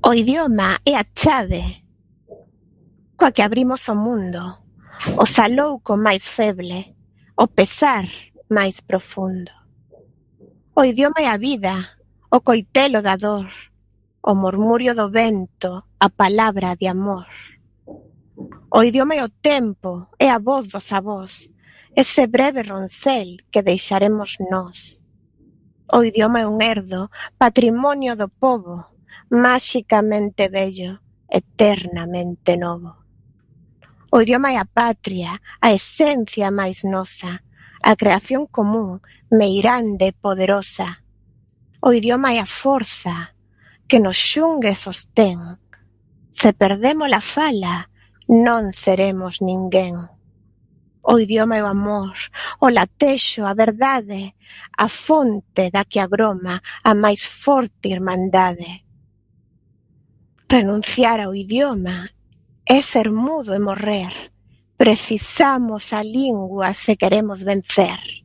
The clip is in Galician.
O idioma é a chave coa que abrimos o mundo, o salouco máis feble, o pesar máis profundo. O idioma é a vida, o coitelo da dor, o murmurio do vento, a palabra de amor. O idioma é o tempo, é a voz dos avós, ese breve roncel que deixaremos nós. O idioma é un herdo, patrimonio do pobo, máxicamente bello, eternamente novo. O idioma é a patria, a esencia máis nosa, a creación común, meirande e poderosa. O idioma é a forza que nos xungue e sostén. Se perdemos a fala, non seremos ninguén. O idioma é o amor, o latexo, a verdade, a fonte da que agroma a máis forte irmandade. Renunciar ao idioma é ser mudo e morrer. Precisamos a lingua se queremos vencer.